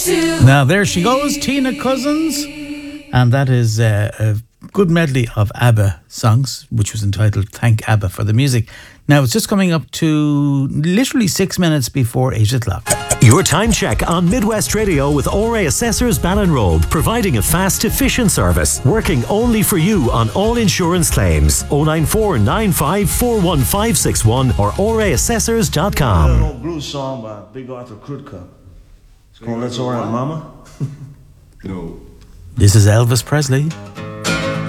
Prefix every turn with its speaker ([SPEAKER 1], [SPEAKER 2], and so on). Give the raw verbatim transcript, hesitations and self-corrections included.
[SPEAKER 1] Now there she goes, Tina Cousins, and that is uh, a good medley of ABBA songs, which was entitled Thank ABBA for the Music. Now it's just coming up to literally six minutes before eight o'clock.
[SPEAKER 2] Your time check on Midwest Radio with O R A Assessors Ballinrobe, providing a fast, efficient service, working only for you on all insurance claims. oh nine four nine five four one five six one or O R A assessors dot com.
[SPEAKER 3] An old blues song by Big Arthur Krutka. It's called Let's All Right Mama.
[SPEAKER 4] No.
[SPEAKER 1] This is Elvis Presley.